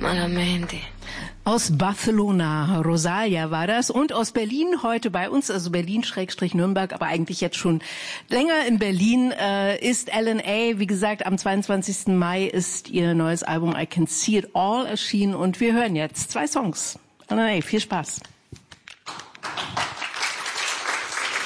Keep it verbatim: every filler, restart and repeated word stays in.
malamente. Aus Barcelona, Rosalia war das. Und aus Berlin heute bei uns, also Berlin-Nürnberg, aber eigentlich jetzt schon länger in Berlin, äh, ist Ellen A. Wie gesagt, am zweiundzwanzigsten Mai ist ihr neues Album I Can See It All erschienen. Und wir hören jetzt zwei Songs. Ellen A., viel Spaß.